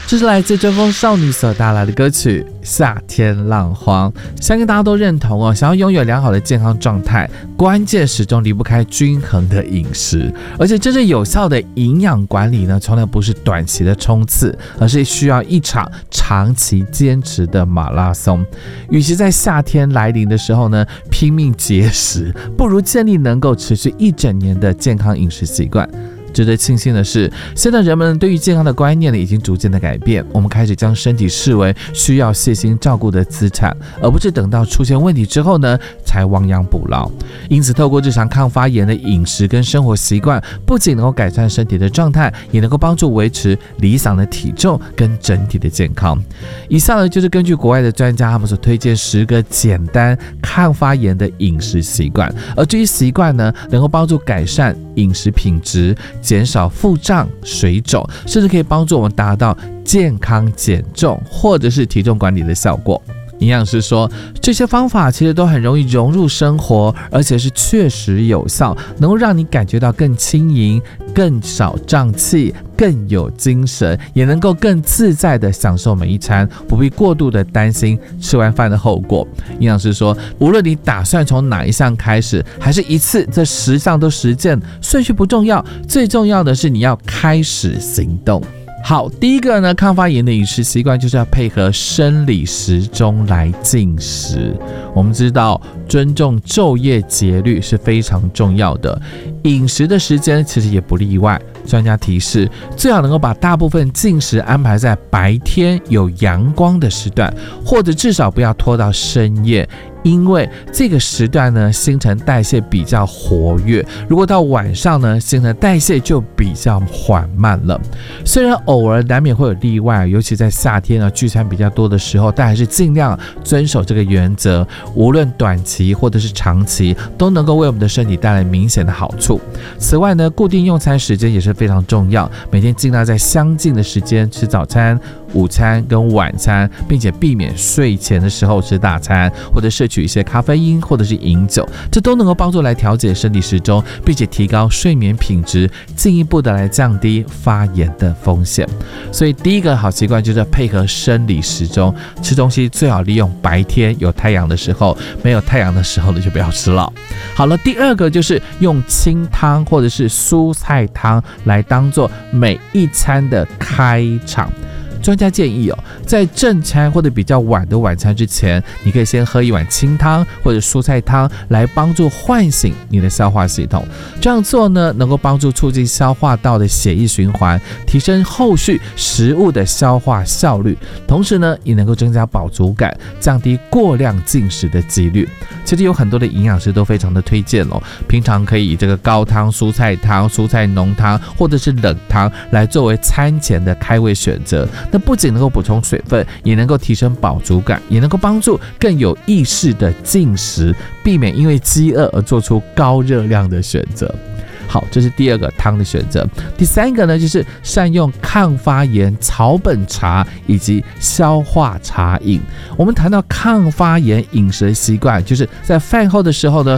这是来自针锋少女所带来的歌曲《夏天浪荒》，相信大家都认同哦。想要拥有良好的健康状态，关键始终离不开均衡的饮食，而且真正有效的营养管理呢，从来不是短期的冲刺，而是需要一场长期坚持的马拉松。与其在夏天来临的时候呢拼命节食，不如建立能够持续一整年的健康饮食习惯。值得庆幸的是，现在人们对于健康的观念呢已经逐渐的改变，我们开始将身体视为需要细心照顾的资产，而不是等到出现问题之后呢才亡羊补牢。因此透过日常抗发炎的饮食跟生活习惯，不仅能够改善身体的状态，也能够帮助维持理想的体重跟整体的健康。以上呢就是根据国外的专家他们所推荐10个简单抗发炎的饮食习惯，而这些习惯呢能够帮助改善饮食品质，减少腹胀、水肿，甚至可以帮助我们达到健康减重或者是体重管理的效果。营养师说，这些方法其实都很容易融入生活，而且是确实有效，能够让你感觉到更轻盈、更少胀气、更有精神，也能够更自在的享受每一餐，不必过度的担心吃完饭的后果。营养师说，无论你打算从哪一项开始，还是一次这10项都实践，顺序不重要，最重要的是你要开始行动。好，第一个呢，抗发炎的饮食习惯就是要配合生理时钟来进食。我们知道，尊重昼夜节律是非常重要的，饮食的时间其实也不例外。专家提示，最好能够把大部分进食安排在白天有阳光的时段，或者至少不要拖到深夜。因为这个时段呢，新陈代谢比较活跃，如果到晚上呢，新陈代谢就比较缓慢了。虽然偶尔难免会有例外，尤其在夏天呢，聚餐比较多的时候，但还是尽量遵守这个原则，无论短期或者是长期，都能够为我们的身体带来明显的好处。此外呢，固定用餐时间也是非常重要，每天尽量在相近的时间吃早餐、午餐跟晚餐，并且避免睡前的时候吃大餐，或者摄取一些咖啡因或者是饮酒，这都能够帮助来调节生理时钟，并且提高睡眠品质，进一步的来降低发炎的风险。所以第一个好习惯就是配合生理时钟，吃东西最好利用白天有太阳的时候，没有太阳的时候呢就不要吃了。好了，第二个就是用清汤或者是蔬菜汤来当做每一餐的开场。专家建议在正餐或者比较晚的晚餐之前，你可以先喝一碗清汤或者蔬菜汤，来帮助唤醒你的消化系统。这样做呢，能够帮助促进消化道的血液循环，提升后续食物的消化效率，同时呢，也能够增加饱足感，降低过量进食的几率。其实有很多的营养师都非常的推荐平常可以以这个高汤、蔬菜汤、蔬菜浓汤或者是冷汤来作为餐前的开胃选择。那不仅能够补充水分，也能够提升饱足感，也能够帮助更有意识的进食，避免因为饥饿而做出高热量的选择。好，这是第二个汤的选择。第三个呢，就是善用抗发炎草本茶以及消化茶饮。我们谈到抗发炎饮食的习惯，就是在饭后的时候呢，